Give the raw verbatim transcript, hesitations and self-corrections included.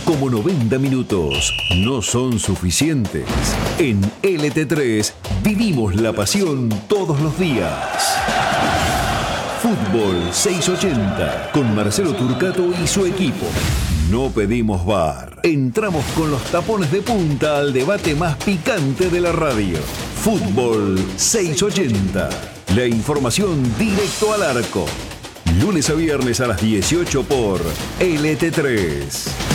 Como noventa minutos no son suficientes. En L T tres vivimos la pasión todos los días. Fútbol seiscientos ochenta con Marcelo Turcato y su equipo. No pedimos V A R. Entramos con los tapones de punta al debate más picante de la radio. Fútbol seiscientos ochenta. La información directo al arco. Lunes a viernes a las dieciocho por L T tres.